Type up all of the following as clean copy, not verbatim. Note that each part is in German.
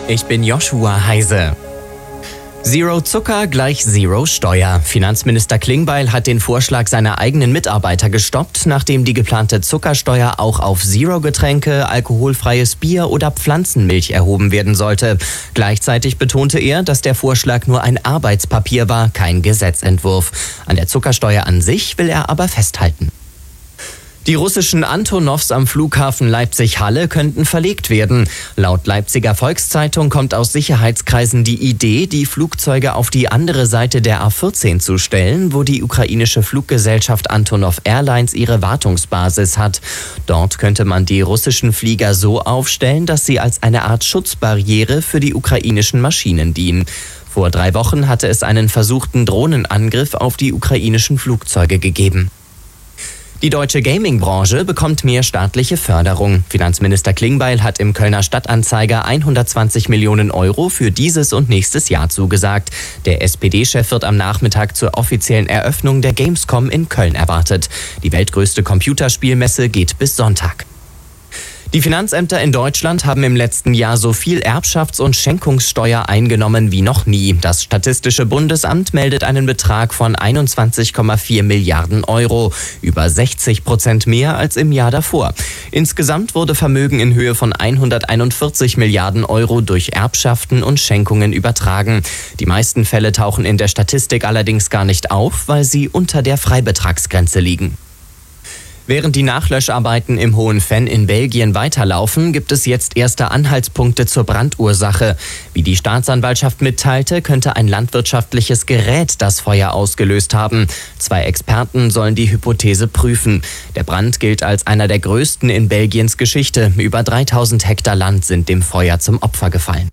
Ich bin Joshua Heise. Zero Zucker gleich Zero Steuer. Finanzminister Klingbeil hat den Vorschlag seiner eigenen Mitarbeiter gestoppt, nachdem die geplante Zuckersteuer auch auf Zero-Getränke, alkoholfreies Bier oder Pflanzenmilch erhoben werden sollte. Gleichzeitig betonte er, dass der Vorschlag nur ein Arbeitspapier war, kein Gesetzentwurf. An der Zuckersteuer an sich will er aber festhalten. Die russischen Antonows am Flughafen Leipzig-Halle könnten verlegt werden. Laut Leipziger Volkszeitung kommt aus Sicherheitskreisen die Idee, die Flugzeuge auf die andere Seite der A14 zu stellen, wo die ukrainische Fluggesellschaft Antonov Airlines ihre Wartungsbasis hat. Dort könnte man die russischen Flieger so aufstellen, dass sie als eine Art Schutzbarriere für die ukrainischen Maschinen dienen. Vor 3 Wochen hatte es einen versuchten Drohnenangriff auf die ukrainischen Flugzeuge gegeben. Die deutsche Gaming-Branche bekommt mehr staatliche Förderung. Finanzminister Klingbeil hat im Kölner Stadtanzeiger 120 Millionen Euro für dieses und nächstes Jahr zugesagt. Der SPD-Chef wird am Nachmittag zur offiziellen Eröffnung der Gamescom in Köln erwartet. Die weltgrößte Computerspielmesse geht bis Sonntag. Die Finanzämter in Deutschland haben im letzten Jahr so viel Erbschafts- und Schenkungssteuer eingenommen wie noch nie. Das Statistische Bundesamt meldet einen Betrag von 21,4 Milliarden Euro, über 60% mehr als im Jahr davor. Insgesamt wurde Vermögen in Höhe von 141 Milliarden Euro durch Erbschaften und Schenkungen übertragen. Die meisten Fälle tauchen in der Statistik allerdings gar nicht auf, weil sie unter der Freibetragsgrenze liegen. Während die Nachlöscharbeiten im Hohenfenn in Belgien weiterlaufen, gibt es jetzt erste Anhaltspunkte zur Brandursache. Wie die Staatsanwaltschaft mitteilte, könnte ein landwirtschaftliches Gerät das Feuer ausgelöst haben. 2 Experten sollen die Hypothese prüfen. Der Brand gilt als einer der größten in Belgiens Geschichte. Über 3000 Hektar Land sind dem Feuer zum Opfer gefallen.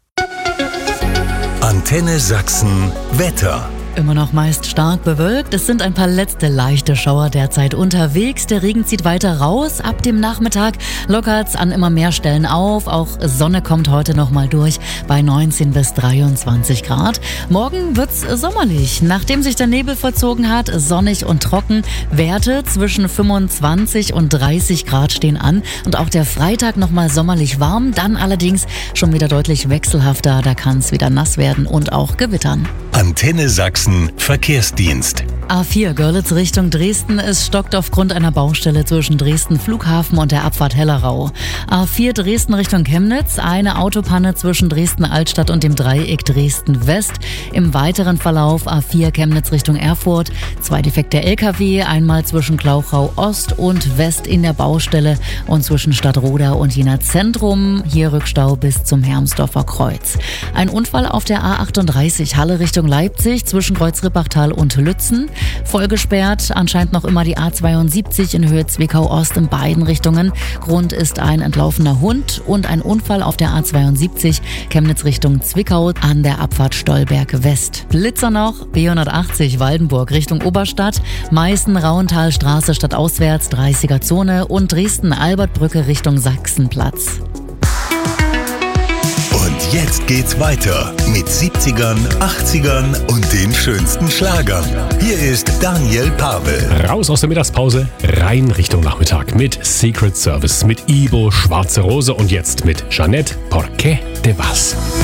Antenne Sachsen Wetter. Immer noch meist stark bewölkt. Es sind ein paar letzte leichte Schauer derzeit unterwegs. Der Regen zieht weiter raus. Ab dem Nachmittag lockert's an immer mehr Stellen auf. Auch Sonne kommt heute noch mal durch bei 19 bis 23 Grad. Morgen wird's sommerlich. Nachdem sich der Nebel verzogen hat, sonnig und trocken. Werte zwischen 25 und 30 Grad stehen an. Und auch der Freitag noch mal sommerlich warm. Dann allerdings schon wieder deutlich wechselhafter. Da kann's wieder nass werden und auch gewittern. Antenne Sachsen Verkehrsdienst. A4 Görlitz Richtung Dresden. Es stockt aufgrund einer Baustelle zwischen Dresden Flughafen und der Abfahrt Hellerau. A4 Dresden Richtung Chemnitz. Eine Autopanne zwischen Dresden Altstadt und dem Dreieck Dresden West. Im weiteren Verlauf A4 Chemnitz Richtung Erfurt. 2 defekte LKW. Einmal zwischen Glauchau Ost und West in der Baustelle und zwischen Stadtroda und Jena Zentrum. Hier Rückstau bis zum Hermsdorfer Kreuz. Ein Unfall auf der A38 Halle Richtung Leipzig zwischen Kreuz-Rippachtal und Lützen. Vollgesperrt anscheinend noch immer die A72 in Höhe Zwickau-Ost in beiden Richtungen. Grund ist ein entlaufener Hund und ein Unfall auf der A72 Chemnitz Richtung Zwickau an der Abfahrt Stolberg West. Blitzer noch, B180 Waldenburg Richtung Oberstadt, Meißen-Rauentalstraße stadtauswärts 30er Zone und Dresden-Albertbrücke Richtung Sachsenplatz. Und jetzt geht's weiter mit 70ern, 80ern und den schönsten Schlagern. Hier ist Daniel Pavel. Raus aus der Mittagspause, rein Richtung Nachmittag mit Secret Service, mit Ibo, Schwarze Rose und jetzt mit Jeanette Porque de Was.